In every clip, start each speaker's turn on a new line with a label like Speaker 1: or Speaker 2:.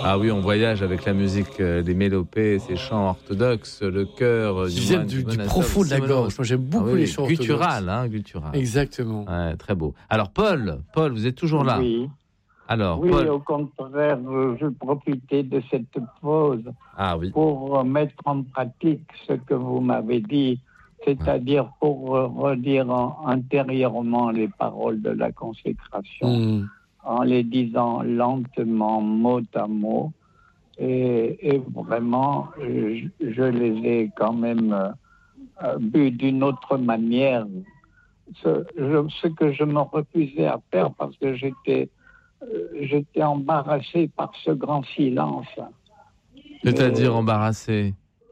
Speaker 1: Ah oui, on voyage avec la musique des mélopées, ces chants orthodoxes, le chœur
Speaker 2: Qui viennent du profond de la gorge. Moi, j'aime beaucoup les chants orthodoxes.
Speaker 1: Guttural.
Speaker 2: Exactement.
Speaker 1: Ouais, très beau. Alors, Paul, vous êtes toujours là?
Speaker 3: Oui.
Speaker 1: Alors,
Speaker 3: oui,
Speaker 1: Paul...
Speaker 3: au contraire, je profitais de cette pause pour mettre en pratique ce que vous m'avez dit, c'est-à-dire pour redire intérieurement les paroles de la consécration, en les disant lentement, mot à mot, et vraiment, je les ai quand même vus d'une autre manière, ce que je me refusais à faire parce que j'étais embarrassé par ce grand silence.
Speaker 1: C'est-à-dire embarrassé?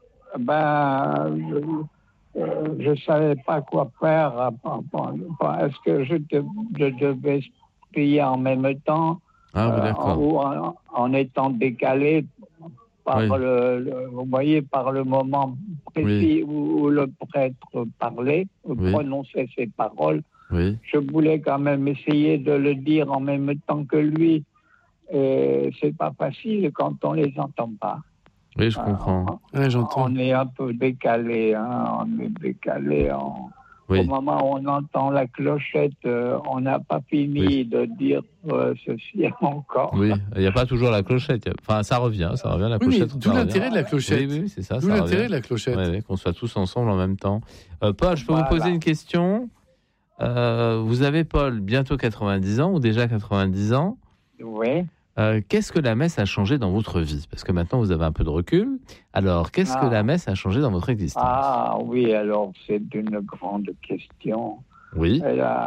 Speaker 3: Je savais pas quoi faire. Est-ce que je devais prier en même temps ou en étant décalé par vous voyez, par le moment précis où le prêtre parlait, prononçait ses paroles.
Speaker 1: Oui.
Speaker 3: Je voulais quand même essayer de le dire en même temps que lui. Et c'est pas facile quand on les entend pas.
Speaker 1: Oui, je comprends.
Speaker 2: J'entends.
Speaker 3: On est un peu décalé, on est décalé. Au moment où on entend la clochette, on n'a pas fini de dire ceci encore.
Speaker 1: Oui, il n'y a pas toujours la clochette. Enfin, ça revient la clochette.
Speaker 2: D'où l'intérêt de la clochette.
Speaker 1: Oui, c'est ça.
Speaker 2: D'où l'intérêt de la clochette.
Speaker 1: Oui, qu'on soit tous ensemble en même temps. Paul, je peux vous poser une question? Vous avez, Paul, bientôt 90 ans ou déjà 90 ans.
Speaker 3: Oui.
Speaker 1: Qu'est-ce que la messe a changé dans votre vie? Parce que maintenant, vous avez un peu de recul. Alors, qu'est-ce que la messe a changé dans votre existence?
Speaker 3: Ah oui, alors c'est une grande question.
Speaker 1: Oui.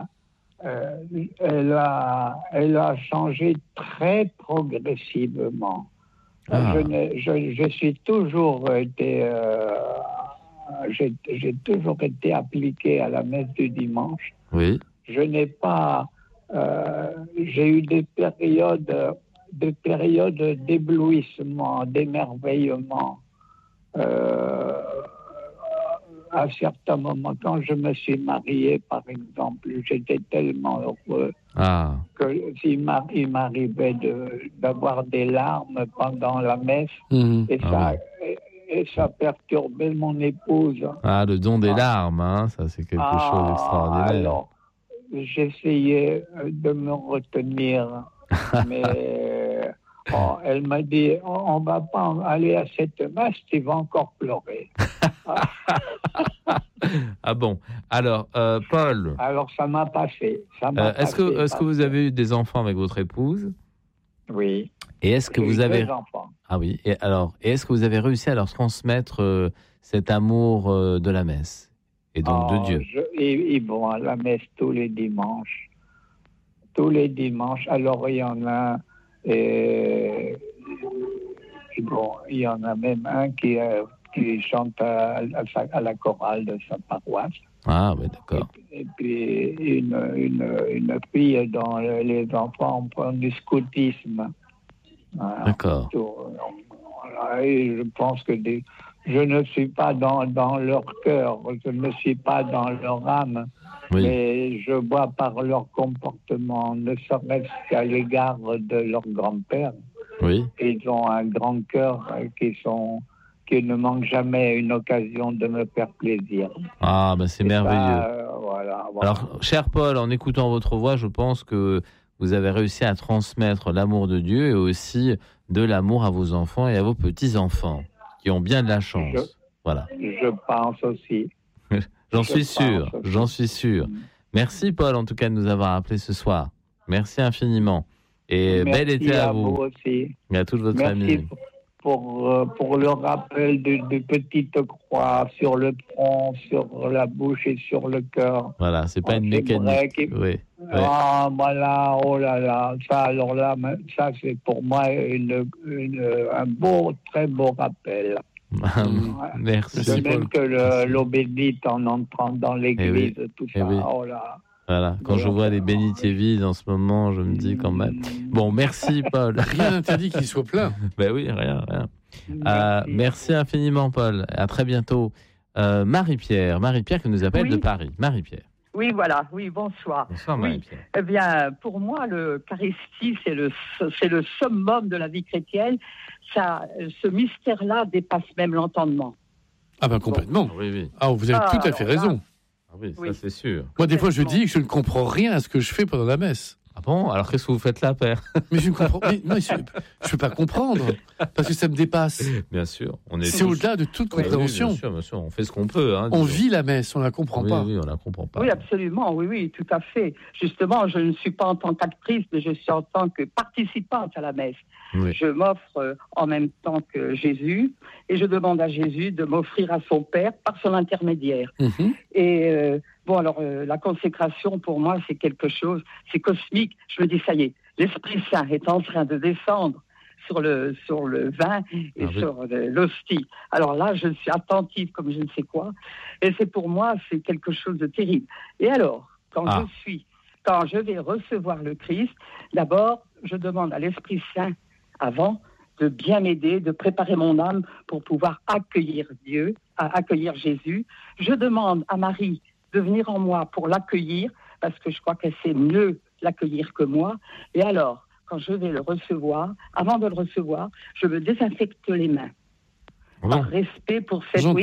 Speaker 3: Elle a changé très progressivement. Je suis toujours été... j'ai toujours été appliqué à la messe du dimanche.
Speaker 1: Oui.
Speaker 3: Je n'ai pas... j'ai eu des périodes d'éblouissement, d'émerveillement. À certains moments, quand je me suis marié, par exemple, j'étais tellement heureux que il m'arrivait d'avoir des larmes pendant la messe, et ça perturbait mon épouse.
Speaker 1: Ah, le don des larmes, ça c'est quelque chose d'extraordinaire.
Speaker 3: Alors, j'essayais de me retenir, mais elle m'a dit, on va pas aller à cette messe, tu vas encore pleurer.
Speaker 1: Ah bon. Alors, Paul.
Speaker 3: Alors, ça m'a passé.
Speaker 1: Est-ce que vous avez eu des enfants avec votre épouse?
Speaker 3: Oui.
Speaker 1: Et est-ce que vous avez...
Speaker 3: deux enfants.
Speaker 1: Ah oui. Et est-ce que vous avez réussi à leur transmettre cet amour de la messe et donc de Dieu?
Speaker 3: Ils vont à la messe tous les dimanches. Tous les dimanches. Alors, il y en a... il y en a même un qui chante à la chorale de sa paroisse.
Speaker 1: Ah, oui, d'accord.
Speaker 3: Et puis, une fille dont les enfants font du scoutisme. Voilà.
Speaker 1: D'accord.
Speaker 3: Et je pense que je ne suis pas dans leur cœur, je ne suis pas dans leur âme, mais je vois par leur comportement, ne serait-ce qu'à l'égard de leur grand-père.
Speaker 1: Oui.
Speaker 3: Ils ont un grand cœur qui ne manquent jamais une occasion de me faire plaisir.
Speaker 1: Ah, ben c'est merveilleux.
Speaker 3: Voilà.
Speaker 1: Alors, cher Paul, en écoutant votre voix, je pense que vous avez réussi à transmettre l'amour de Dieu et aussi de l'amour à vos enfants et à vos petits-enfants, qui ont bien de la chance. Voilà.
Speaker 3: Je pense aussi.
Speaker 1: J'en suis sûr. Merci Paul, en tout cas, de nous avoir appelés ce soir. Merci infiniment. Et bel été à vous
Speaker 3: aussi.
Speaker 1: Et à toute votre famille.
Speaker 3: Pour le rappel de petites croix sur le front, sur la bouche et sur le cœur.
Speaker 1: Voilà, c'est pas une mécanique.
Speaker 3: Ah, voilà, oh là là. Ça, alors là, ça, c'est pour moi un très beau rappel.
Speaker 1: Merci.
Speaker 3: De même que l'eau bénite en entrant dans l'église, tout ça. Oh là.
Speaker 1: Voilà, quand je vois les bénitiers vides en ce moment, je me dis quand même... Bon, merci Paul.
Speaker 2: Rien n'interdit qu'il soit plein.
Speaker 1: Ben oui, rien. Merci infiniment Paul. À très bientôt. Marie-Pierre qui nous appelle de Paris. Marie-Pierre.
Speaker 4: Oui, voilà. Oui, bonsoir.
Speaker 1: Bonsoir, Marie-Pierre.
Speaker 4: Eh bien, pour moi, l'Eucharistie, c'est le summum de la vie chrétienne. Ce mystère-là dépasse même l'entendement.
Speaker 2: Ah ben complètement.
Speaker 1: Bon. Oui.
Speaker 2: Ah, vous avez tout à fait raison.
Speaker 1: Ah oui, ça c'est sûr.
Speaker 2: Moi, des fois, je dis que je ne comprends rien à ce que je fais pendant la messe.
Speaker 1: Ah bon? Alors qu'est-ce que vous faites là, Père?
Speaker 2: Mais je ne comprends pas. Je ne peux pas comprendre, parce que ça me dépasse.
Speaker 1: Bien sûr.
Speaker 2: C'est au-delà de toute compréhension.
Speaker 1: Oui, bien sûr. On fait ce qu'on peut.
Speaker 2: On vit la messe, on ne la comprend pas.
Speaker 1: Oui, on ne la comprend pas.
Speaker 4: Oui, absolument. Oui, tout à fait. Justement, je ne suis pas en tant qu'actrice, mais je suis en tant que participante à la messe. Oui. Je m'offre en même temps que Jésus, et je demande à Jésus de m'offrir à son Père par son intermédiaire. Mm-hmm. Et la consécration, pour moi, c'est quelque chose, c'est cosmique. Je me dis, ça y est, l'Esprit Saint est en train de descendre sur le vin et sur l'hostie. Alors là, je suis attentive comme je ne sais quoi. Et pour moi, c'est quelque chose de terrible. Et alors, quand je vais recevoir le Christ, d'abord, je demande à l'Esprit Saint, avant, de bien m'aider, de préparer mon âme pour pouvoir accueillir Jésus. Je demande à Marie de venir en moi pour l'accueillir, parce que je crois qu'elle sait mieux l'accueillir que moi. Et alors, quand je vais le recevoir, avant de le recevoir, je me désinfecte les mains. Par respect pour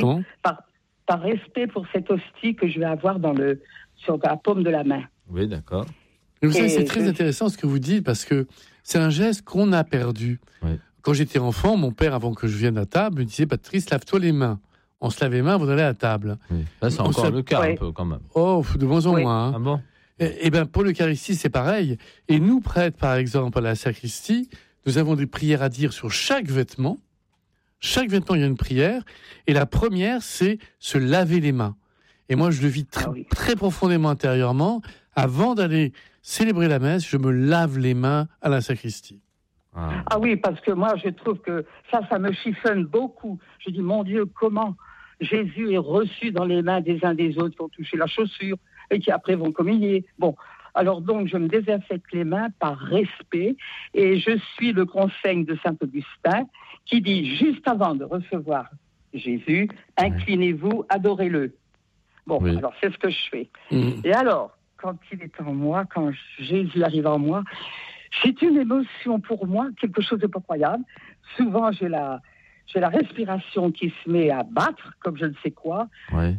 Speaker 4: par respect pour cette hostie que je vais avoir sur la paume de la main.
Speaker 1: Oui, d'accord.
Speaker 2: Et vous savez, c'est très intéressant ce que vous dites, parce que c'est un geste qu'on a perdu. Oui. Quand j'étais enfant, mon père, avant que je vienne à table, me disait « Patrice, lave-toi les mains ». On se lave les mains avant d'aller à table.
Speaker 1: Oui. Là, c'est encore le cas, un peu, quand même.
Speaker 2: Oh, de moins en moins. Hein.
Speaker 1: Ah bon?
Speaker 2: Eh bien, pour l'Eucharistie, c'est pareil. Et nous, prêtres, par exemple, à la sacristie, nous avons des prières à dire sur chaque vêtement. Chaque vêtement, il y a une prière. Et la première, c'est se laver les mains. Et moi, je le vis très profondément intérieurement. Avant d'aller célébrer la messe, je me lave les mains à la sacristie.
Speaker 4: Ah oui, parce que moi, je trouve que ça me chiffonne beaucoup. Je dis, mon Dieu, comment Jésus est reçu dans les mains des uns des autres qui ont touché la chaussure et qui après vont communier. Bon, alors donc, je me désinfecte les mains par respect et je suis le conseil de Saint-Augustin qui dit, juste avant de recevoir Jésus, inclinez-vous, adorez-le. Bon, alors c'est ce que je fais. Et alors, quand il est en moi, quand Jésus arrive en moi, c'est une émotion pour moi, quelque chose de pas croyable. Souvent, j'ai la respiration qui se met à battre, comme je ne sais quoi. Ouais.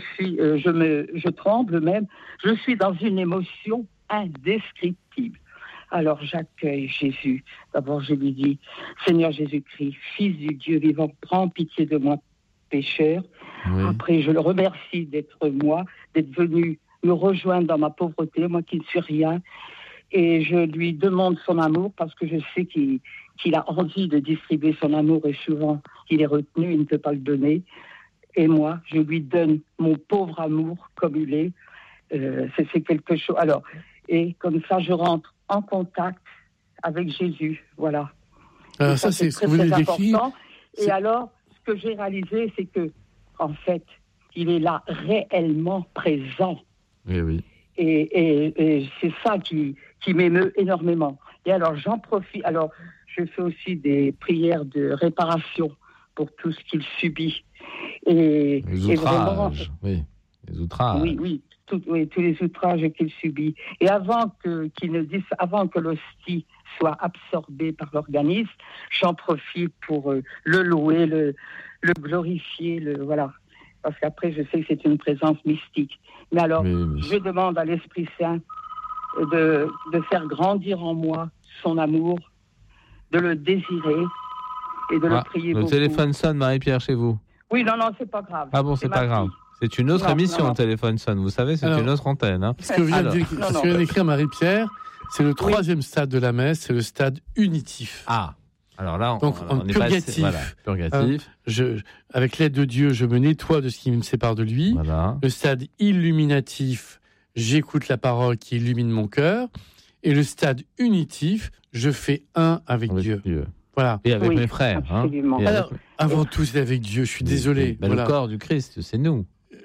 Speaker 4: Je tremble même. Je suis dans une émotion indescriptible. Alors, j'accueille Jésus. D'abord, je lui dis, Seigneur Jésus-Christ, Fils du Dieu vivant, prends pitié de moi, pécheur. Oui. Après, je le remercie d'être venu me rejoindre dans ma pauvreté, moi qui ne suis rien. Et je lui demande son amour parce que je sais qu'il a envie de distribuer son amour et souvent il est retenu, il ne peut pas le donner. Et moi, je lui donne mon pauvre amour comme il est. C'est quelque chose. Alors, et comme ça, je rentre en contact avec Jésus. Voilà.
Speaker 2: Alors ça, c'est ce que vous avez décrit.
Speaker 4: Et alors, ce que j'ai réalisé, c'est que, en fait, il est là réellement présent.
Speaker 1: Oui.
Speaker 4: Et c'est ça qui m'émeut énormément. Et alors, j'en profite. Alors, je fais aussi des prières de réparation pour tout ce qu'il subit.
Speaker 1: Et outrages. Oui, les outrages.
Speaker 4: Oui, tous les outrages qu'il subit. Et avant que l'hostie soit absorbée par l'organisme, j'en profite pour le louer, le glorifier, voilà. Parce qu'après, je sais que c'est une présence mystique. Mais alors, je demande à l'Esprit Saint de faire grandir en moi son amour, de le désirer et de le prier beaucoup.
Speaker 1: Le téléphone sonne, Marie-Pierre, chez vous?
Speaker 4: Oui, non, c'est pas grave.
Speaker 1: Ah bon, c'est pas grave. C'est une autre émission, le téléphone sonne. Vous savez, c'est une autre antenne. Hein.
Speaker 2: Ce que vient d'écrire Marie-Pierre, c'est le troisième stade de la messe, c'est le stade unitif.
Speaker 1: Ah. Alors là,
Speaker 2: donc, on est purgatif.
Speaker 1: Purgatif.
Speaker 2: Avec l'aide de Dieu, je me nettoie de ce qui me sépare de lui.
Speaker 1: Voilà.
Speaker 2: Le stade illuminatif, j'écoute la parole qui illumine mon cœur. Et le stade unitif, je fais un avec Dieu. Voilà.
Speaker 1: Et avec mes frères.
Speaker 2: Alors, avant tout, c'est avec Dieu. Je suis désolé.
Speaker 1: Le corps du Christ, c'est nous.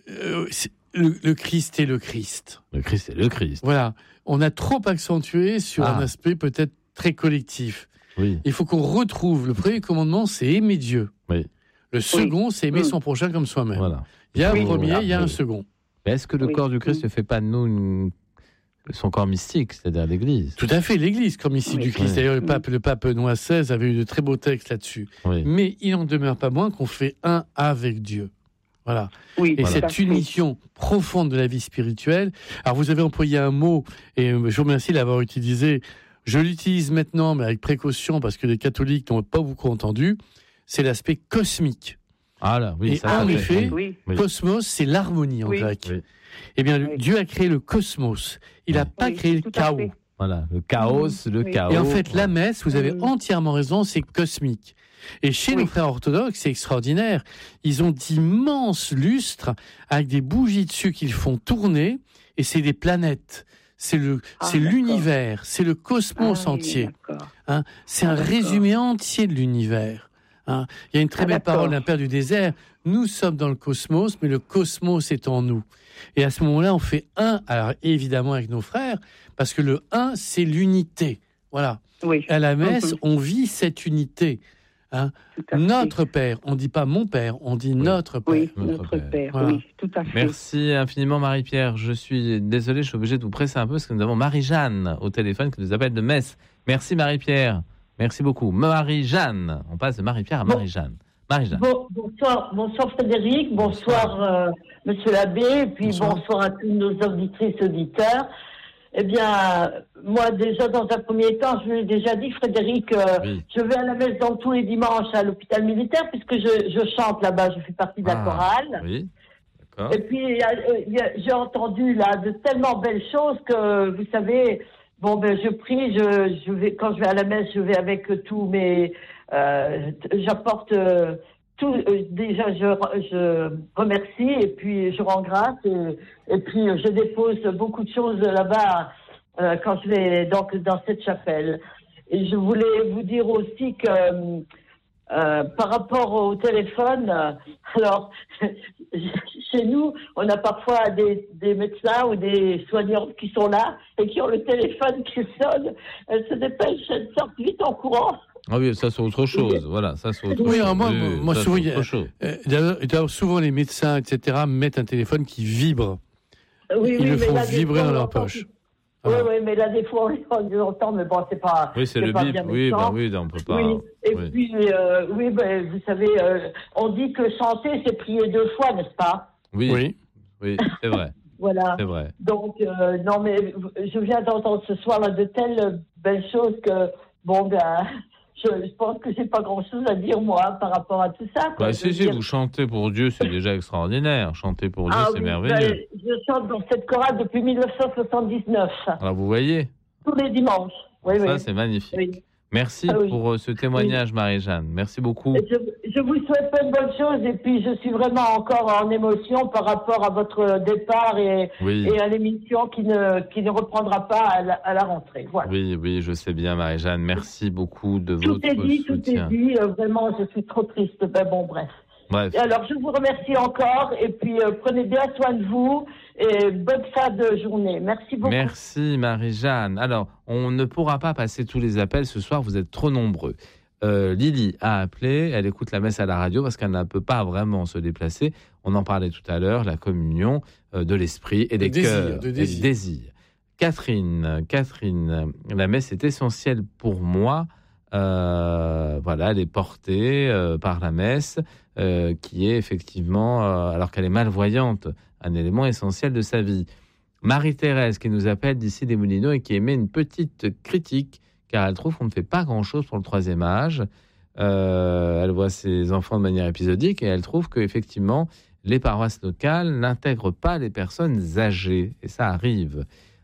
Speaker 2: Le Christ est le Christ.
Speaker 1: Le Christ est le Christ.
Speaker 2: Voilà. On a trop accentué sur un aspect peut-être très collectif.
Speaker 1: Oui.
Speaker 2: Il faut qu'on retrouve. Le premier commandement, c'est aimer Dieu.
Speaker 1: Oui.
Speaker 2: Le second, c'est aimer son prochain comme soi-même.
Speaker 1: Voilà.
Speaker 2: Il y a un premier, il y a un second.
Speaker 1: Mais est-ce que le corps du Christ ne fait pas de nous son corps mystique, c'est-à-dire l'Église?
Speaker 2: Tout à fait, l'Église, corps mystique du Christ. D'ailleurs, le pape Benoît XVI avait eu de très beaux textes là-dessus. Oui. Mais il n'en demeure pas moins qu'on fait un avec Dieu. Voilà. Oui, et cette unition profonde de la vie spirituelle. Alors, vous avez employé un mot, et je vous remercie de l'avoir utilisé. Je l'utilise maintenant, mais avec précaution, parce que les catholiques n'ont pas beaucoup entendu. C'est l'aspect cosmique.
Speaker 1: Ah là, oui,
Speaker 2: et
Speaker 1: ça
Speaker 2: en effet, cosmos, c'est l'harmonie en grec. Oui. Eh bien, Dieu a créé le cosmos. Il n'a pas créé le chaos.
Speaker 1: Voilà, le chaos, chaos.
Speaker 2: Et en fait, la messe, vous avez entièrement raison, c'est cosmique. Et chez nos frères orthodoxes, c'est extraordinaire. Ils ont d'immenses lustres avec des bougies dessus qu'ils font tourner, et c'est des planètes. C'est l'univers, c'est le cosmos entier. Hein, c'est un résumé entier de l'univers. Hein. Il y a une très belle parole d'un père du désert. Nous sommes dans le cosmos, mais le cosmos est en nous. Et à ce moment-là, on fait un, alors évidemment avec nos frères, parce que le un, c'est l'unité. Voilà. Oui. À la messe, on vit cette unité. Hein. Notre Père, on ne dit pas mon Père, on dit notre Père.
Speaker 4: Oui, notre Père, voilà. Oui, tout à fait.
Speaker 1: Merci infiniment Marie-Pierre. Je suis désolé, je suis obligé de vous presser un peu parce que nous avons Marie-Jeanne au téléphone qui nous appelle de Metz. Merci Marie-Pierre, merci beaucoup. Marie-Jeanne, on passe de Marie-Pierre à Marie-Jeanne. Marie-Jeanne.
Speaker 5: Bonsoir Frédéric, bonsoir Monsieur l'abbé, et puis bonsoir à tous nos auditrices auditeurs. Eh bien, moi déjà dans un premier temps, je l'ai déjà dit Frédéric, je vais à la messe donc tous les dimanches à l'hôpital militaire puisque je chante là-bas, je fais partie de la chorale.
Speaker 1: Oui. D'accord.
Speaker 5: Et puis j'ai entendu là de tellement belles choses que vous savez, je prie, je vais quand je vais à la messe, je vais avec tous mes j'apporte tout, déjà je remercie et puis je rends grâce et puis je dépose beaucoup de choses là-bas quand je vais donc dans cette chapelle. Et je voulais vous dire aussi que par rapport au téléphone, alors chez nous on a parfois des médecins ou des soignants qui sont là et qui ont le téléphone qui sonne, elles se dépêchent, elles sortent vite en courant.
Speaker 1: Ah oui, ça c'est autre chose. Voilà, ça c'est autre chose.
Speaker 2: Oui, moi souvent, souvent les médecins, etc., mettent un téléphone qui vibre. Ils le font vibrer dans leur poche.
Speaker 5: Oui, mais là des fois on l'entend, mais bon, c'est pas.
Speaker 1: Oui, c'est le bip. Oui, on peut pas.
Speaker 5: Oui. Et puis, vous savez, on dit que chanter, c'est prier 2 fois, n'est-ce pas?
Speaker 1: Oui, c'est vrai.
Speaker 5: Voilà.
Speaker 1: C'est vrai.
Speaker 5: Donc, non, mais je viens d'entendre ce soir là de telles belles choses que je pense que j'ai pas grand-chose à dire, moi, par rapport à tout ça.
Speaker 1: Si, vous chantez pour Dieu, c'est déjà extraordinaire. Chanter pour Dieu, c'est merveilleux.
Speaker 5: Je chante dans cette chorale depuis 1979.
Speaker 1: Alors, vous voyez?
Speaker 5: Tous les dimanches. Oui,
Speaker 1: ça, c'est magnifique. Oui. Merci pour ce témoignage, Marie-Jeanne. Merci beaucoup.
Speaker 5: Je vous souhaite plein de bonnes choses et puis je suis vraiment encore en émotion par rapport à votre départ et à l'émission qui ne reprendra pas à la rentrée. Voilà.
Speaker 1: Oui, je sais bien, Marie-Jeanne. Merci beaucoup de votre soutien.
Speaker 5: Tout est dit. Vraiment, je suis trop triste. Bref. Alors, je vous remercie encore et puis prenez bien soin de vous et bonne fin de journée. Merci beaucoup.
Speaker 1: Merci Marie-Jeanne. Alors, on ne pourra pas passer tous les appels ce soir, vous êtes trop nombreux. Lily a appelé, elle écoute la messe à la radio parce qu'elle ne peut pas vraiment se déplacer. On en parlait tout à l'heure, la communion de l'esprit et des cœurs, et des désirs. Catherine, la messe est essentielle pour moi. Elle est portée par la messe, qui est effectivement, alors qu'elle est malvoyante, un élément essentiel de sa vie. Marie-Thérèse, qui nous appelle d'ici des Moulineaux et qui émet une petite critique, car elle trouve qu'on ne fait pas grand-chose pour le 3e âge. Elle voit ses enfants de manière épisodique et elle trouve qu'effectivement, les paroisses locales n'intègrent pas les personnes âgées. Et ça arrive.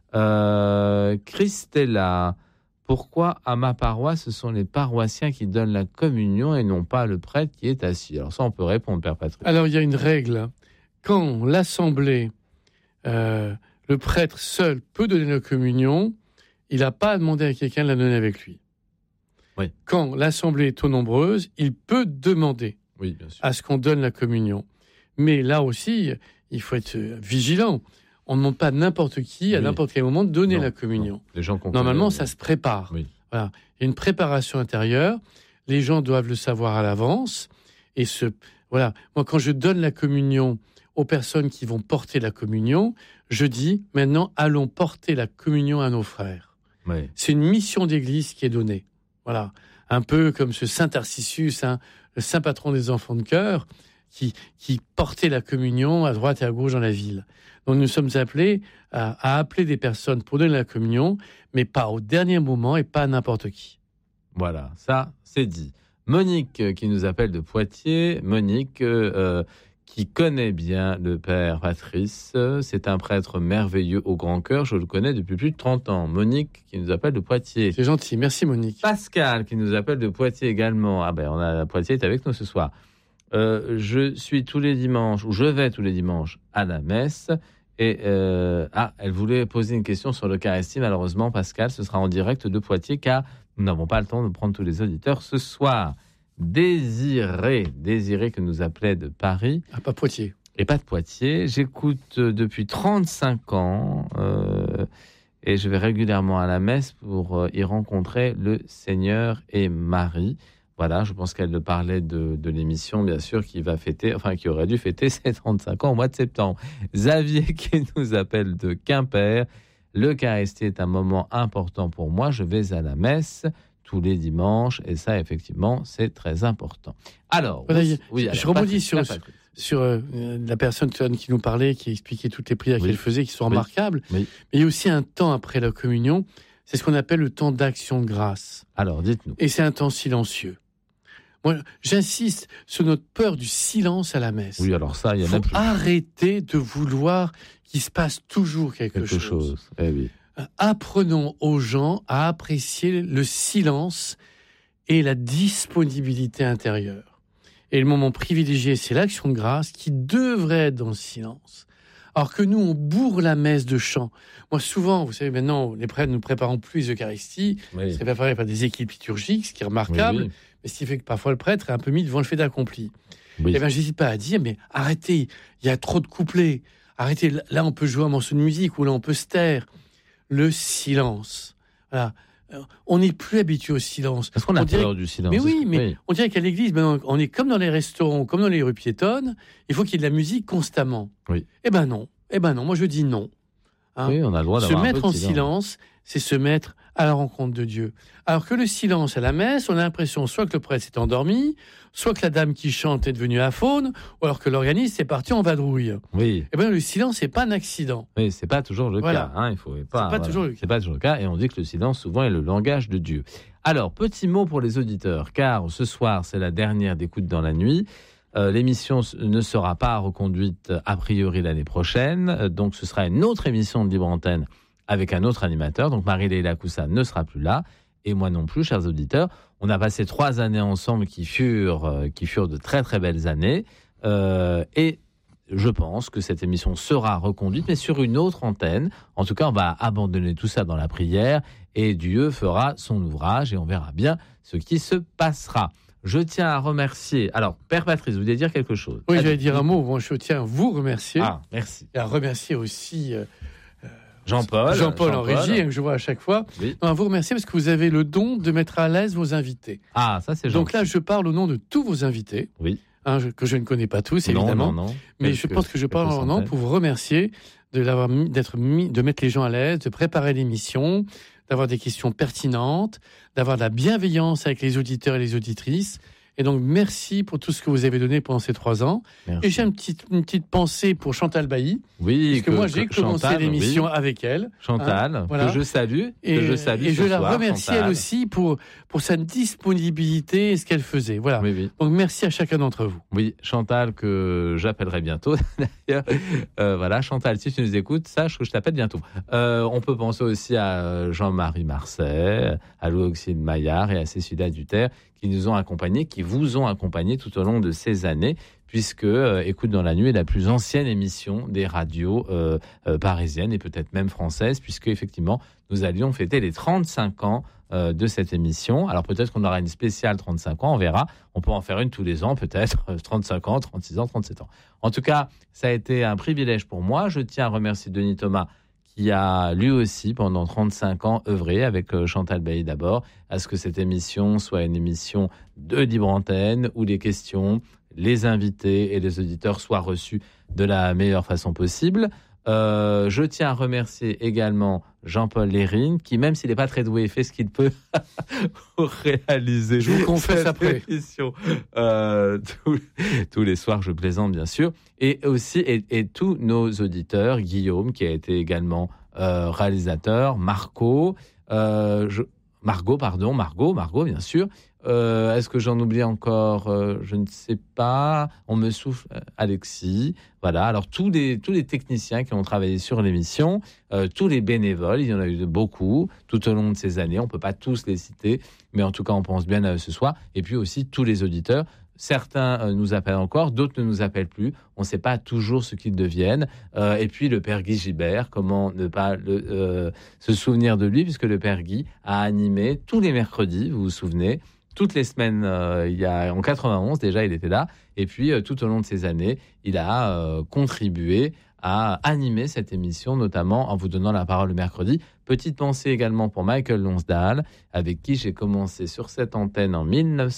Speaker 1: Christella, pourquoi à ma paroisse, ce sont les paroissiens qui donnent la communion et non pas le prêtre qui est assis? Alors ça, on peut répondre, Père Patrick.
Speaker 2: Alors, il y a une règle. Quand l'assemblée, le prêtre seul peut donner la communion, il n'a pas à demander à quelqu'un de la donner avec lui.
Speaker 1: Oui.
Speaker 2: Quand l'assemblée est trop nombreuse, il peut demander à ce qu'on donne la communion. Mais là aussi, il faut être vigilant. On ne demande pas à n'importe qui, à n'importe quel moment, de donner la communion.
Speaker 1: Les gens
Speaker 2: Normalement, ça se prépare.
Speaker 1: Oui.
Speaker 2: Voilà. Il y a une préparation intérieure. Les gens doivent le savoir à l'avance. Et voilà. Moi, quand je donne la communion aux personnes qui vont porter la communion, je dis maintenant, allons porter la communion à nos frères.
Speaker 1: Oui.
Speaker 2: C'est une mission d'église qui est donnée. Voilà. Un peu comme ce saint Tarcisius, le saint patron des enfants de chœur, qui portait la communion à droite et à gauche dans la ville. Donc nous sommes appelés à appeler des personnes pour donner la communion, mais pas au dernier moment et pas à n'importe qui.
Speaker 1: Voilà, ça c'est dit. Monique qui nous appelle de Poitiers. Monique qui connaît bien le père Patrice. C'est un prêtre merveilleux au grand cœur. Je le connais depuis plus de 30 ans. Monique qui nous appelle de Poitiers.
Speaker 2: C'est gentil, merci Monique.
Speaker 1: Pascal qui nous appelle de Poitiers également. Ah ben Poitiers est avec nous ce soir. Je suis tous les dimanches, ou je vais tous les dimanches à la messe. Et elle voulait poser une question sur l'Eucharistie. Malheureusement, Pascal, ce sera en direct de Poitiers, car nous n'avons pas le temps de prendre tous les auditeurs ce soir. Désiré que nous appelait de Paris.
Speaker 2: Ah, pas Poitiers.
Speaker 1: Et pas de Poitiers. J'écoute depuis 35 ans et je vais régulièrement à la messe pour y rencontrer le Seigneur et Marie. Voilà, je pense qu'elle parlait de l'émission, bien sûr, qui aurait dû fêter ses 35 ans au mois de septembre. Xavier qui nous appelle de Quimper. L'Eucharistie est un moment important pour moi. Je vais à la messe tous les dimanches et ça, effectivement, c'est très important. Alors,
Speaker 2: je rebondis sur la personne qui nous parlait, qui expliquait toutes les prières qu'elle faisait, qui sont remarquables.
Speaker 1: Oui.
Speaker 2: Mais il y a aussi un temps après la communion, c'est ce qu'on appelle le temps d'action de grâce.
Speaker 1: Alors, dites-nous.
Speaker 2: Et c'est un temps silencieux. Moi, j'insiste sur notre peur du silence à la messe.
Speaker 1: Oui, alors ça, il y en a plus.
Speaker 2: Arrêter de vouloir qu'il se passe toujours quelque chose.
Speaker 1: Eh oui.
Speaker 2: Apprenons aux gens à apprécier le silence et la disponibilité intérieure. Et le moment privilégié, c'est l'action de grâce qui devrait être dans le silence. Alors que nous, on bourre la messe de chants. Moi, souvent, vous savez, maintenant, les prêtres, nous préparons plus les Eucharisties. C'est préparé par des équipes liturgiques, ce qui est remarquable. Mais ce qui fait que parfois le prêtre est un peu mis devant le fait accompli. Et bien, j'hésite pas à dire, mais arrêtez, il y a trop de couplets. Arrêtez, là, on peut jouer un morceau de musique ou là, on peut se taire. Le silence. Voilà. On n'est plus habitué au silence.
Speaker 1: Parce qu'on a peur du silence.
Speaker 2: Mais oui, mais on dirait qu'à l'église, on est comme dans les restaurants, comme dans les rues piétonnes, il faut qu'il y ait de la musique constamment.
Speaker 1: Oui.
Speaker 2: Eh ben non, moi je dis non.
Speaker 1: Oui, on a le droit d'avoir
Speaker 2: se mettre en silence, c'est se mettre à la rencontre de Dieu. Alors que le silence à la messe, on a l'impression soit que le prêtre s'est endormi, soit que la dame qui chante est devenue aphone, ou alors que l'organiste est parti en vadrouille.
Speaker 1: Oui.
Speaker 2: Eh bien, le silence, c'est pas un accident.
Speaker 1: Oui, c'est pas toujours le cas.
Speaker 2: C'est pas toujours
Speaker 1: le cas. Et on dit que le silence, souvent, est le langage de Dieu. Alors, petit mot pour les auditeurs, car ce soir, c'est la dernière d'Écoute dans la nuit. L'émission ne sera pas reconduite a priori l'année prochaine. Donc, ce sera une autre émission de Libre Antenne avec un autre animateur. Donc, Marie-Léla Coussa ne sera plus là. Et moi non plus, chers auditeurs. On a passé 3 années ensemble qui furent de très, très belles années. Et je pense que cette émission sera reconduite, mais sur une autre antenne. En tout cas, on va abandonner tout ça dans la prière et Dieu fera son ouvrage et on verra bien ce qui se passera. Je tiens à remercier... Alors, Père Patrice, vous voulez dire quelque chose?
Speaker 2: Oui, j'allais dire un mot. Bon, je tiens à vous remercier.
Speaker 1: Ah, merci.
Speaker 2: Et à remercier aussi...
Speaker 1: Jean-Paul
Speaker 2: en régie, que je vois à chaque fois.
Speaker 1: Oui.
Speaker 2: Non, à vous remercier parce que vous avez le don de mettre à l'aise vos invités.
Speaker 1: Ah, ça c'est gentil.
Speaker 2: Donc là, je parle au nom de tous vos invités, que je ne connais pas tous, évidemment.
Speaker 1: Non.
Speaker 2: Mais je pense que je parle en leur nom pour vous remercier de mettre les gens à l'aise, de préparer l'émission, d'avoir des questions pertinentes, d'avoir de la bienveillance avec les auditeurs et les auditrices. Et donc, merci pour tout ce que vous avez donné pendant ces 3 ans.
Speaker 1: Merci.
Speaker 2: Et j'ai une petite pensée pour Chantal Bailly.
Speaker 1: Oui,
Speaker 2: parce que moi, j'ai commencé l'émission avec elle.
Speaker 1: Chantal,
Speaker 2: voilà.
Speaker 1: que je salue.
Speaker 2: Et je la remercie,
Speaker 1: Chantal.
Speaker 2: elle aussi, pour sa disponibilité et ce qu'elle faisait. Voilà.
Speaker 1: Oui.
Speaker 2: Donc, merci à chacun d'entre vous.
Speaker 1: Oui, Chantal, que j'appellerai bientôt, d'ailleurs. Voilà, Chantal, si tu nous écoutes, sache que je t'appelle bientôt. On peut penser aussi à Jean-Marie Marcet, à Louis-Auxil Maillard et à Cécilia Duterre, qui nous ont accompagnés, qui vous ont accompagnés tout au long de ces années, puisque Écoute dans la nuit est la plus ancienne émission des radios parisiennes et peut-être même françaises, puisque effectivement, nous allions fêter les 35 ans de cette émission. Alors peut-être qu'on aura une spéciale 35 ans, on verra. On peut en faire une tous les ans, peut-être 35 ans, 36 ans, 37 ans. En tout cas, ça a été un privilège pour moi. Je tiens à remercier Denis Thomas, qui a lui aussi, pendant 35 ans, œuvré avec Chantal Bailly d'abord, à ce que cette émission soit une émission de Libre Antenne, où les questions, les invités et les auditeurs soient reçus de la meilleure façon possible. Je tiens à remercier également Jean-Paul Lérine, qui, même s'il n'est pas très doué, fait ce qu'il peut pour réaliser.
Speaker 2: Je vous confesse après.
Speaker 1: Émission, tous les soirs, je plaisante bien sûr, et aussi et tous nos auditeurs, Guillaume qui a été également réalisateur, Margot bien sûr. Est-ce que j'en oublie encore? Je ne sais pas. On me souffle. Alexis. Voilà. Alors tous les techniciens qui ont travaillé sur l'émission, tous les bénévoles, il y en a eu beaucoup tout au long de ces années. On peut pas tous les citer, mais en tout cas, on pense bien à eux ce soir. Et puis aussi tous les auditeurs. Certains nous appellent encore, d'autres ne nous appellent plus. On ne sait pas toujours ce qu'ils deviennent. Et puis le père Guy Gibert, comment ne pas se souvenir de lui, puisque le père Guy a animé tous les mercredis, vous vous souvenez, toutes les semaines, en 91 déjà, il était là. Et puis tout au long de ces années, il a contribué à animer cette émission, notamment en vous donnant la parole le mercredi. Petite pensée également pour Michael Lonsdale, avec qui j'ai commencé sur cette antenne en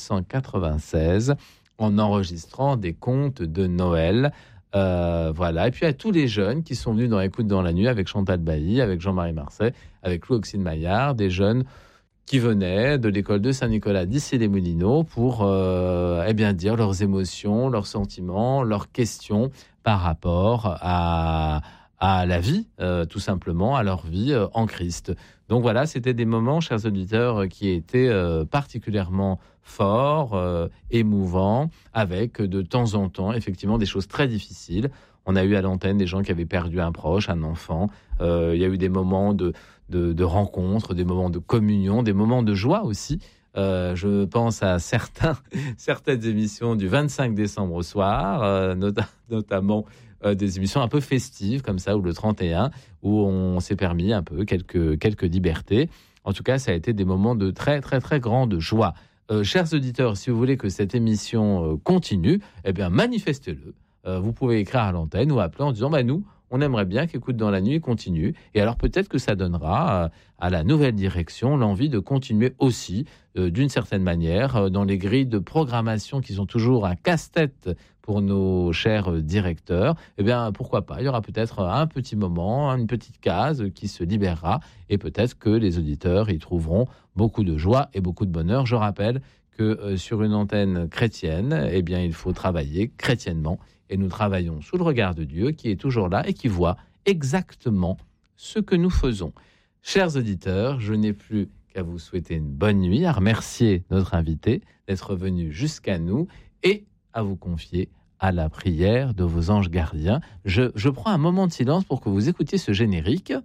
Speaker 1: 1996, en enregistrant des contes de Noël. Voilà. Et puis à tous les jeunes qui sont venus dans Écoute dans la nuit, avec Chantal Bailly, avec Jean-Marie Marseille, avec Louis-Auxine Maillard, des jeunes qui venaient de l'école de Saint-Nicolas d'Issy-les-Moulineaux pour dire leurs émotions, leurs sentiments, leurs questions par rapport à la vie, tout simplement, à leur vie en Christ. Donc voilà, c'était des moments, chers auditeurs, qui étaient particulièrement forts, émouvants, avec de temps en temps, effectivement, des choses très difficiles. On a eu à l'antenne des gens qui avaient perdu un proche, un enfant. Il y a eu des moments de rencontres, des moments de communion, des moments de joie aussi. Je pense à certaines émissions du 25 décembre au soir, notamment des émissions un peu festives comme ça, ou le 31, où on s'est permis un peu quelques libertés. En tout cas, ça a été des moments de très, très, très grande joie. Chers auditeurs, si vous voulez que cette émission continue, eh bien, manifestez-le. Vous pouvez écrire à l'antenne ou appeler en disant nous, on aimerait bien qu'Écoute dans la nuit continue. Et alors peut-être que ça donnera à la nouvelle direction l'envie de continuer aussi, d'une certaine manière, dans les grilles de programmation qui sont toujours un casse-tête pour nos chers directeurs. Eh bien, pourquoi pas? Il y aura peut-être un petit moment, une petite case qui se libérera, et peut-être que les auditeurs y trouveront beaucoup de joie et beaucoup de bonheur. Je rappelle que sur une antenne chrétienne, eh bien, il faut travailler chrétiennement. Et nous travaillons sous le regard de Dieu qui est toujours là et qui voit exactement ce que nous faisons. Chers auditeurs, je n'ai plus qu'à vous souhaiter une bonne nuit, à remercier notre invité d'être venu jusqu'à nous et à vous confier à la prière de vos anges gardiens. Je prends un moment de silence pour que vous écoutiez ce générique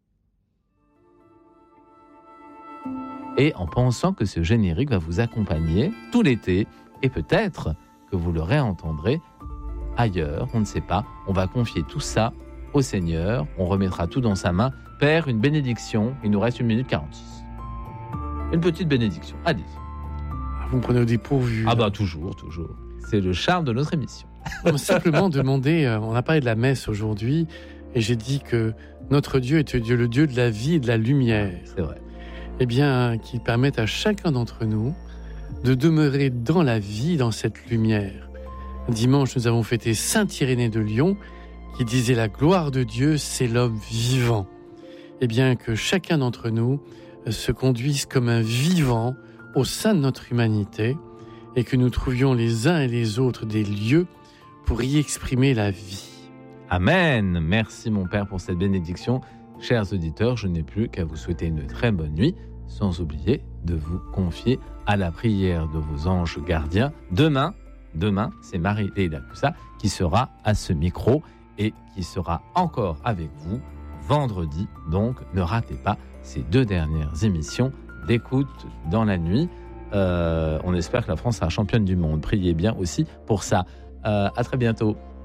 Speaker 1: et en pensant que ce générique va vous accompagner tout l'été et peut-être que vous le réentendrez ailleurs, on ne sait pas. On va confier tout ça au Seigneur. On remettra tout dans sa main. Père, une bénédiction. Il nous reste 1 minute 46. Une petite bénédiction. Allez.
Speaker 2: Vous me prenez au dépourvu.
Speaker 1: Toujours. C'est le charme de notre émission.
Speaker 2: On m'a simplement demandé, on a parlé de la messe aujourd'hui, et j'ai dit que notre Dieu est le Dieu de la vie et de la lumière.
Speaker 1: C'est vrai.
Speaker 2: Eh bien, qu'il permette à chacun d'entre nous de demeurer dans la vie, dans cette lumière. Dimanche, nous avons fêté Saint Irénée de Lyon, qui disait « La gloire de Dieu, c'est l'homme vivant ». Eh bien, que chacun d'entre nous se conduise comme un vivant au sein de notre humanité et que nous trouvions les uns et les autres des lieux pour y exprimer la vie.
Speaker 1: Amen. Merci mon Père pour cette bénédiction. Chers auditeurs, je n'ai plus qu'à vous souhaiter une très bonne nuit, sans oublier de vous confier à la prière de vos anges gardiens. Demain, c'est Marie-Léla Coussa qui sera à ce micro et qui sera encore avec vous vendredi. Donc, ne ratez pas ces 2 dernières émissions d'Écoute dans la nuit. On espère que la France sera championne du monde. Priez bien aussi pour ça. À très bientôt.